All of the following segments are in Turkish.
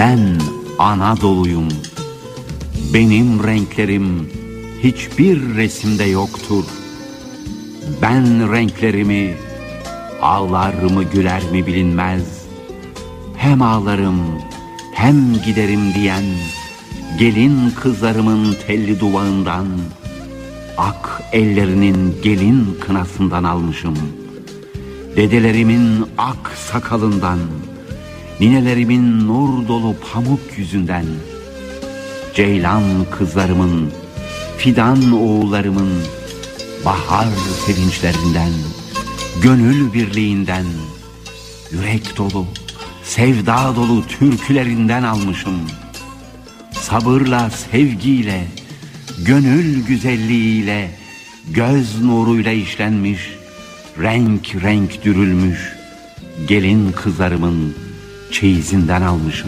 Ben Anadolu'yum. Benim renklerim hiçbir resimde yoktur. Ben renklerimi, ağlar mı güler mi bilinmez. Hem ağlarım hem giderim diyen gelin kızlarımın telli duvağından, ak ellerinin gelin kınasından almışım. Dedelerimin ak sakalından, ninelerimin nur dolu pamuk yüzünden, ceylan kızlarımın, fidan oğullarımın bahar sevinçlerinden, gönül birliğinden, yürek dolu, sevda dolu türkülerinden almışım. Sabırla, sevgiyle, gönül güzelliğiyle, göz nuruyla işlenmiş, renk renk dürülmüş gelin kızlarımın çeyizinden almışım.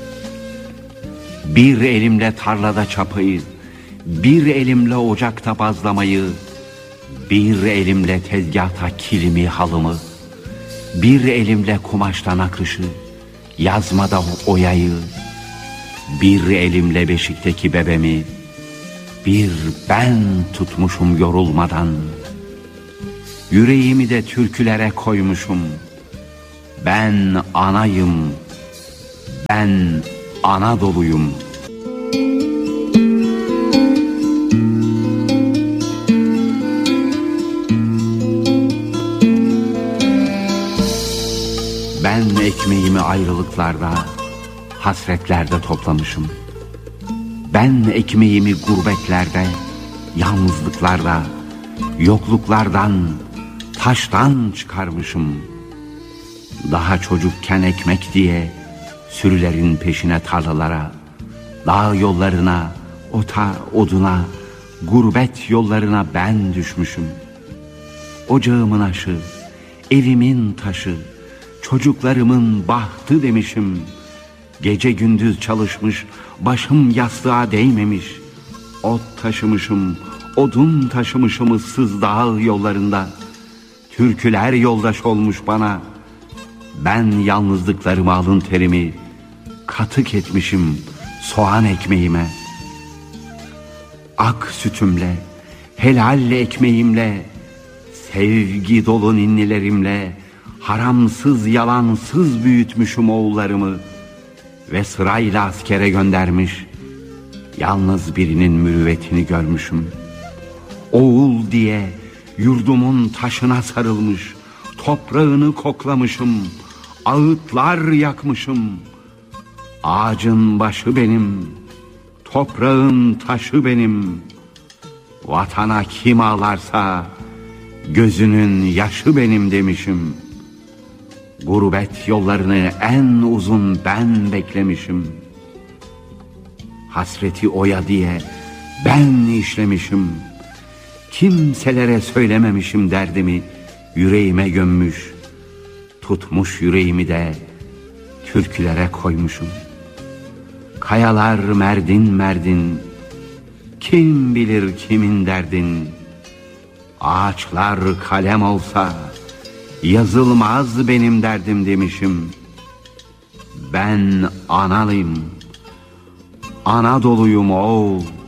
Bir elimle tarlada çapayı, bir elimle ocakta bazlamayı, bir elimle tezgahta kilimi halımı, bir elimle kumaştan akışı, yazmada oyayı, bir elimle beşikteki bebemi, bir ben tutmuşum yorulmadan. Yüreğimi de türkülere koymuşum. Ben anayım, ben Anadolu'yum. Ben ekmeğimi ayrılıklarda, hasretlerde toplamışım. Ben ekmeğimi gurbetlerde, yalnızlıklarda, yokluklardan, taştan çıkarmışım. Daha çocukken ekmek diye sürülerin peşine tarlalara, dağ yollarına, ota, oduna, gurbet yollarına ben düşmüşüm. Ocağımın aşı, evimin taşı, çocuklarımın bahtı demişim. Gece gündüz çalışmış, başım yastığa değmemiş. Ot taşımışım, odun taşımışım ıssız dağ yollarında. Türküler yoldaş olmuş bana. Ben yalnızlıklarımı, alın terimi katık etmişim soğan ekmeğime. Ak sütümle, helal ekmeğimle, sevgi dolu ninnilerimle, haramsız yalansız büyütmüşüm oğullarımı ve sırayla askere göndermiş, yalnız birinin mürüvvetini görmüşüm. Oğul diye yurdumun taşına sarılmış, toprağını koklamışım, ağıtlar yakmışım. Ağacın başı benim, toprağın taşı benim. Vatana kim ağlarsa gözünün yaşı benim demişim. Gurbet yollarını en uzun ben beklemişim. Hasreti oya diye ben işlemişim. Kimselere söylememişim derdimi, yüreğime gömmüş, tutmuş yüreğimi de türkülere koymuşum. Kayalar merdin merdin, kim bilir kimin derdin. Ağaçlar kalem olsa yazılmaz benim derdim demişim. Ben analıyım, Anadolu'yum oğul.